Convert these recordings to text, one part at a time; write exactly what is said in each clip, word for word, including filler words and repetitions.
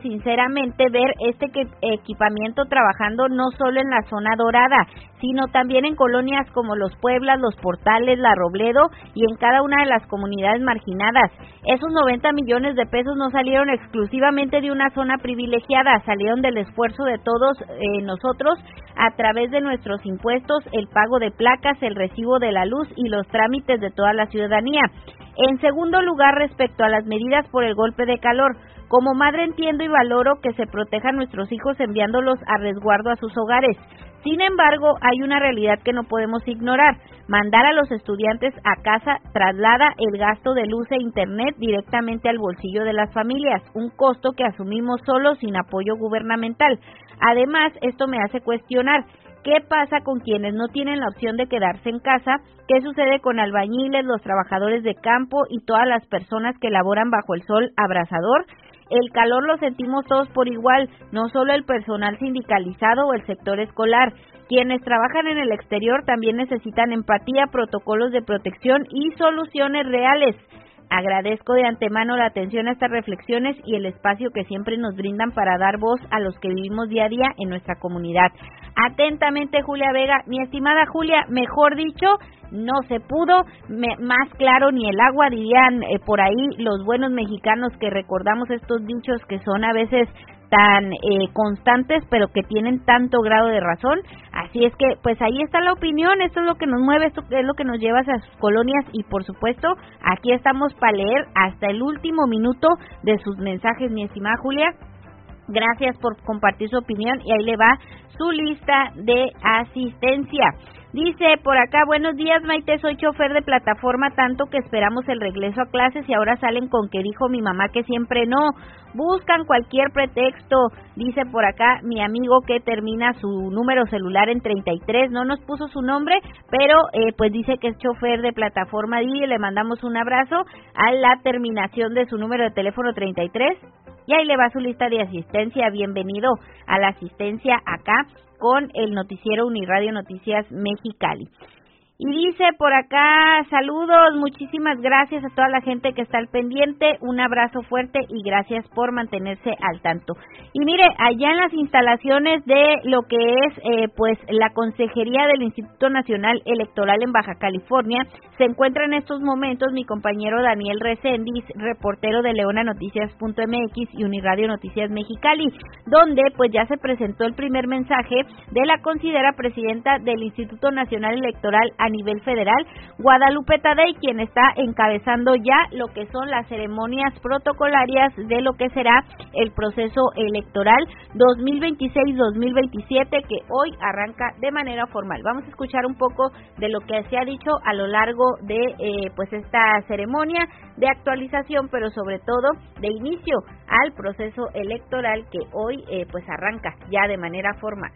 sinceramente ver este que, equipamiento trabajando no solo en la zona dorada, sino también en colonias como Los Pueblas, Los Portales, La Robledo y en cada una de las comunidades marginadas. Esos noventa millones de pesos no salieron exclusivamente de una zona privilegiada, salieron del esfuerzo de todos eh, nosotros a través de nuestros impuestos, el pago de placas, el recibo de la luz y los trámites de toda la ciudadanía. En segundo lugar, respecto a las medidas por el golpe de calor, como madre entiendo y valoro que se protejan nuestros hijos enviándolos a resguardo a sus hogares. Sin embargo, hay una realidad que no podemos ignorar. Mandar a los estudiantes a casa traslada el gasto de luz e internet directamente al bolsillo de las familias, un costo que asumimos solo sin apoyo gubernamental. Además, esto me hace cuestionar, ¿qué pasa con quienes no tienen la opción de quedarse en casa? ¿Qué sucede con albañiles, los trabajadores de campo y todas las personas que laboran bajo el sol abrasador? El calor lo sentimos todos por igual, no solo el personal sindicalizado o el sector escolar. Quienes trabajan en el exterior también necesitan empatía, protocolos de protección y soluciones reales. Agradezco de antemano la atención a estas reflexiones y el espacio que siempre nos brindan para dar voz a los que vivimos día a día en nuestra comunidad. Atentamente, Julia Vega. Mi estimada Julia, mejor dicho, no se pudo, me, más claro ni el agua, dirían eh, por ahí los buenos mexicanos que recordamos estos dichos que son a veces tan eh, constantes, pero que tienen tanto grado de razón. Así es que, pues ahí está la opinión, esto es lo que nos mueve, esto es lo que nos lleva a sus colonias y, por supuesto, aquí estamos para leer hasta el último minuto de sus mensajes, mi estimada Julia. Gracias por compartir su opinión y ahí le va su lista de asistencia. Dice por acá, buenos días Maite, soy chofer de plataforma, tanto que esperamos el regreso a clases y ahora salen con que dijo mi mamá que siempre no, buscan cualquier pretexto. Dice por acá mi amigo que termina su número celular en treinta y tres, no nos puso su nombre, pero eh, pues dice que es chofer de plataforma y le mandamos un abrazo a la terminación de su número de teléfono treinta y tres. Y ahí le va su lista de asistencia. Bienvenido a la asistencia acá con el noticiero Uniradio Noticias Mexicali. Y dice por acá, saludos, muchísimas gracias a toda la gente que está al pendiente, un abrazo fuerte y gracias por mantenerse al tanto. Y mire, allá en las instalaciones de lo que es eh, pues la Consejería del Instituto Nacional Electoral en Baja California, se encuentra en estos momentos mi compañero Daniel Reséndiz, reportero de leona noticias punto m x y Uniradio Noticias Mexicali, donde pues ya se presentó el primer mensaje de la considera presidenta del Instituto Nacional Electoral a nivel federal, Guadalupe Tadei, quien está encabezando ya lo que son las ceremonias protocolarias de lo que será el proceso electoral dos mil veintiséis dos mil veintisiete, que hoy arranca de manera formal. Vamos a escuchar un poco de lo que se ha dicho a lo largo de eh, pues esta ceremonia de actualización, pero sobre todo de inicio al proceso electoral que hoy eh, pues arranca ya de manera formal.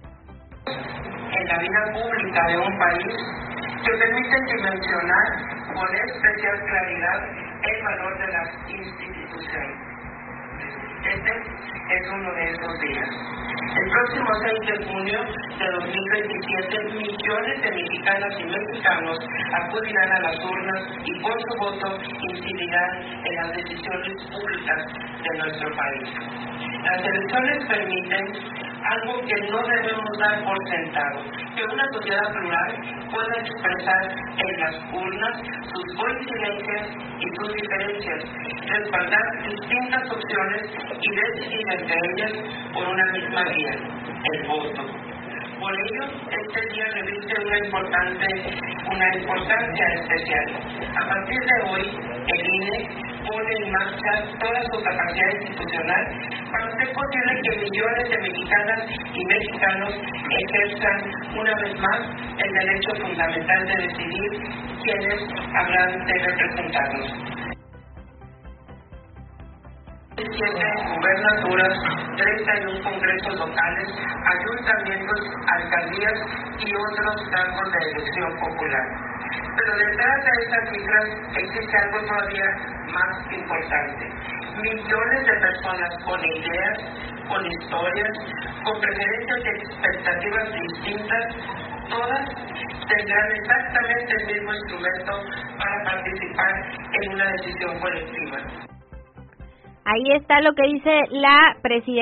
En la vida pública de un país que permiten dimensionar con especial claridad el valor de las instituciones. Este es uno de esos días. El próximo seis de junio de dos mil veintisiete, millones de mexicanas y mexicanos acudirán a las urnas y por su voto incidirán en las decisiones públicas de nuestro país. Las elecciones permiten algo que no debemos dar por sentado, que una sociedad plural pueda expresar en las urnas sus coincidencias y sus diferencias, respaldar distintas opciones y decidir entre ellas por una misma vía, el voto. Por ello, este día reviste una importante, una importancia especial. A partir de hoy, el I N E pone en marcha toda su capacidad institucional para hacer posible que millones de mexicanas y mexicanos ejerzan una vez más el derecho fundamental de decidir quiénes habrán de representarnos. siete gubernaturas, treinta y uno congresos locales, ayuntamientos, alcaldías y otros cargos de elección popular. Pero detrás de estas cifras existe algo todavía más importante. Millones de personas con ideas, con historias, con preferencias y expectativas distintas, todas tendrán exactamente el mismo instrumento para participar en una decisión colectiva. Ahí está lo que dice la presidenta.